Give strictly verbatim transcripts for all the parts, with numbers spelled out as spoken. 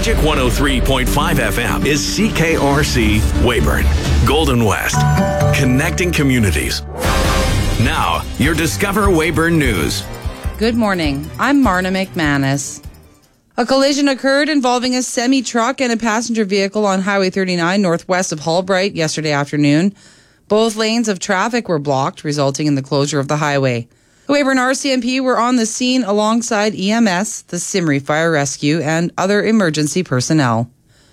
Magic one oh three point five F M is C K R C Weyburn, Golden West, connecting communities. Now, your Discover Weyburn News. Good morning. I'm Marna McManus. A collision occurred involving a semi-truck and a passenger vehicle on Highway thirty-nine northwest of Hallbright yesterday afternoon. Both lanes of traffic were blocked, resulting in the closure of the highway. The Weyburn R C M P were on the scene alongside E M S, the Simri Fire Rescue, and other emergency personnel.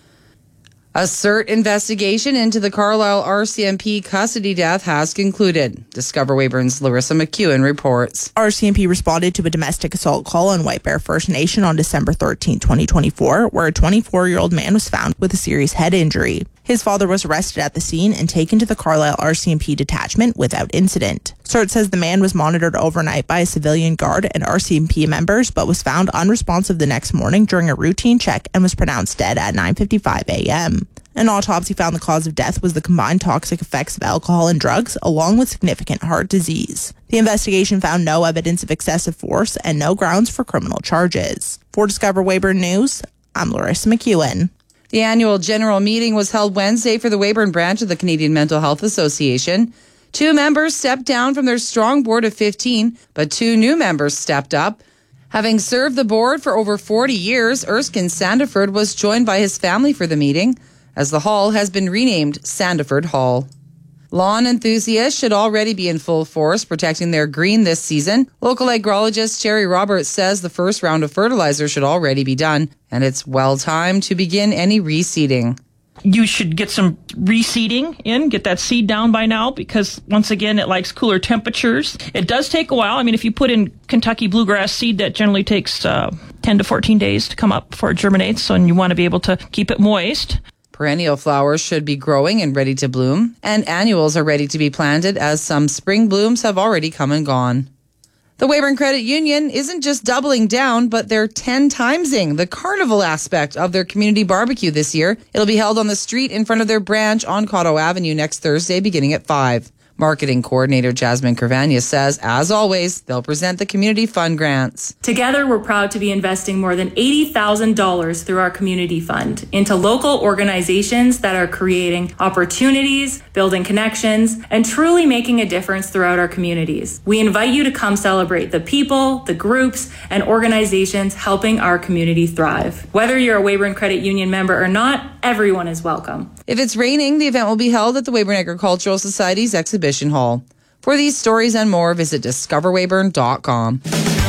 A CERT investigation into the Carlisle R C M P custody death has concluded. Discover Weyburn's Larissa McEwen reports. R C M P responded to a domestic assault call on White Bear First Nation on December thirteenth, twenty twenty-four, where a twenty-four-year-old man was found with a serious head injury. His father was arrested at the scene and taken to the Carlisle R C M P detachment without incident. CERT says the man was monitored overnight by a civilian guard and R C M P members, but was found unresponsive the next morning during a routine check and was pronounced dead at nine fifty-five a.m. An autopsy found the cause of death was the combined toxic effects of alcohol and drugs, along with significant heart disease. The investigation found no evidence of excessive force and no grounds for criminal charges. For Discover Weyburn News, I'm Larissa McEwen. The annual general meeting was held Wednesday for the Weyburn branch of the Canadian Mental Health Association. Two members stepped down from their strong board of fifteen, but two new members stepped up. Having served the board for over forty years, Erskine Sandiford was joined by his family for the meeting, as the hall has been renamed Sandiford Hall. Lawn enthusiasts should already be in full force protecting their green this season. Local agrologist Jerry Roberts says the first round of fertilizer should already be done, and it's well timed to begin any reseeding. You should get some reseeding in, get that seed down by now, because once again, it likes cooler temperatures. It does take a while. I mean, if you put in Kentucky bluegrass seed, that generally takes uh, ten to fourteen days to come up before it germinates, so and you want to be able to keep it moist. Perennial flowers should be growing and ready to bloom, and annuals are ready to be planted as some spring blooms have already come and gone. The Weyburn Credit Union isn't just doubling down, but they're ten timesing the carnival aspect of their community barbecue this year. It'll be held on the street in front of their branch on Cotto Avenue next Thursday, beginning at five. Marketing coordinator Jasmine Carvania says, as always, they'll present the community fund grants. Together, we're proud to be investing more than eighty thousand dollars through our community fund into local organizations that are creating opportunities, building connections, and truly making a difference throughout our communities. We invite you to come celebrate the people, the groups, and organizations helping our community thrive. Whether you're a Weyburn Credit Union member or not, everyone is welcome. If it's raining, the event will be held at the Weyburn Agricultural Society's exhibition hall. For these stories and more, visit discover weyburn dot com.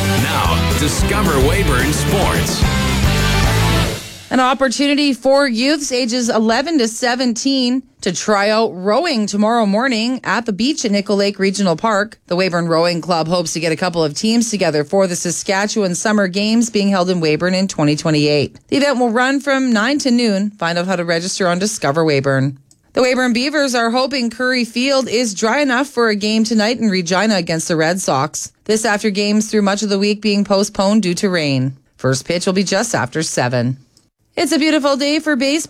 Now, Discover Weyburn Sports. An opportunity for youths ages eleven to seventeen to try out rowing tomorrow morning at the beach at Nickel Lake Regional Park. The Weyburn Rowing Club hopes to get a couple of teams together for the Saskatchewan Summer Games being held in Weyburn in twenty twenty-eight. The event will run from nine to noon. Find out how to register on Discover Weyburn. The Weyburn Beavers are hoping Curry Field is dry enough for a game tonight in Regina against the Red Sox. This after games through much of the week being postponed due to rain. First pitch will be just after seven. It's a beautiful day for baseball.